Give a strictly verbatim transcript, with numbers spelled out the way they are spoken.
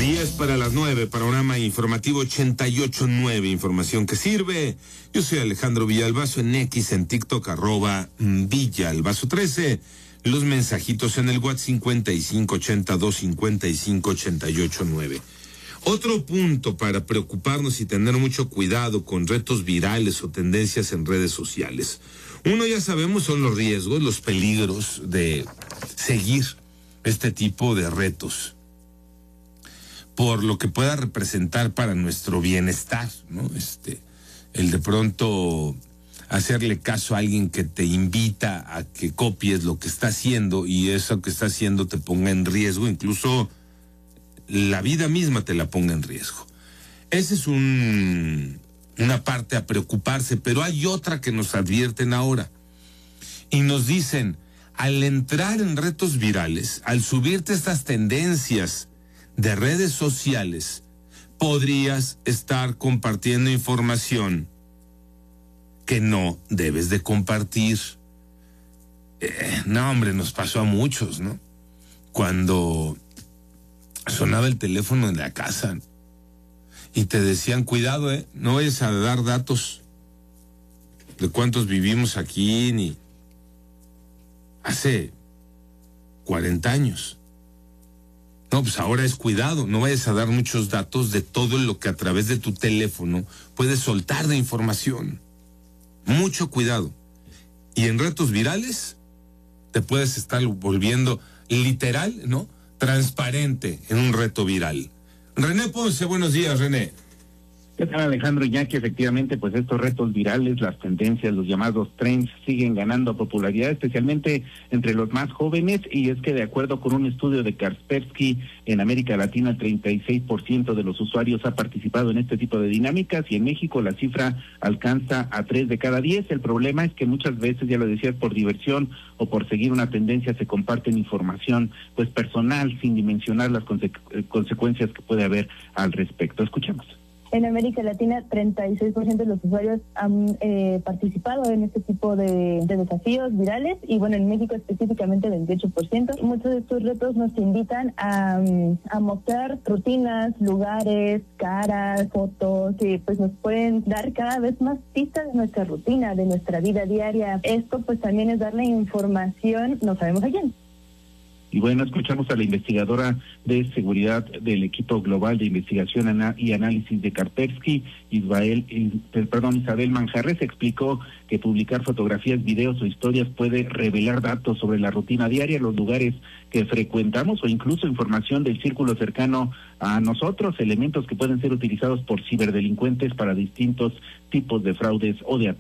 diez para las nueve, panorama informativo ochenta y ocho punto nueve, información que sirve. Yo soy Alejandro Villalbazo, en X, en TikTok, arroba Villalbazo trece. Los mensajitos en el WhatsApp cincuenta y cinco ochenta y dos cincuenta y cinco ochenta y ocho nueve. Otro punto para preocuparnos y tener mucho cuidado con retos virales o tendencias en redes sociales. Uno, ya sabemos, son los riesgos, los peligros de seguir este tipo de retos, por lo que pueda representar para nuestro bienestar, ¿no? Este, el de pronto hacerle caso a alguien que te invita a que copies lo que está haciendo y eso que está haciendo te ponga en riesgo, incluso la vida misma te la ponga en riesgo. Esa es un, una parte a preocuparse, pero hay otra que nos advierten ahora y nos dicen, al entrar en retos virales, al subirte estas tendencias de redes sociales, podrías estar compartiendo información que no debes de compartir. Eh, no, hombre, nos pasó a muchos, ¿no? Cuando sonaba el teléfono en la casa y te decían, cuidado, eh, no vayas a dar datos de cuántos vivimos aquí, ni hace cuarenta años. No, pues ahora es cuidado, no vayas a dar muchos datos de todo lo que a través de tu teléfono puedes soltar de información. Mucho cuidado. Y en retos virales te puedes estar volviendo literal, ¿no? Transparente en un reto viral. René Ponce, buenos días, René. ¿Qué tal, Alejandro? Ya que efectivamente, pues estos retos virales, las tendencias, los llamados trends, siguen ganando popularidad, especialmente entre los más jóvenes, y es que de acuerdo con un estudio de Kaspersky, en América Latina el treinta y seis por ciento de los usuarios ha participado en este tipo de dinámicas, y en México la cifra alcanza a tres de cada diez. El problema es que muchas veces, ya lo decías, por diversión o por seguir una tendencia se comparten información pues personal, sin dimensionar las conse- consecuencias que puede haber al respecto. Escuchemos. En América Latina, treinta y seis por ciento de los usuarios han eh, participado en este tipo de, de desafíos virales, y bueno, en México específicamente veintiocho por ciento. Muchos de estos retos nos invitan a, a mostrar rutinas, lugares, caras, fotos, que pues nos pueden dar cada vez más pistas de nuestra rutina, de nuestra vida diaria. Esto pues también es darle información, no sabemos a quién. Y bueno, escuchamos a la investigadora de seguridad del equipo global de investigación y análisis de Kaspersky, Isabel, perdón, Isabel Manjarres, explicó que publicar fotografías, videos o historias puede revelar datos sobre la rutina diaria, los lugares que frecuentamos o incluso información del círculo cercano a nosotros, elementos que pueden ser utilizados por ciberdelincuentes para distintos tipos de fraudes o de ataques.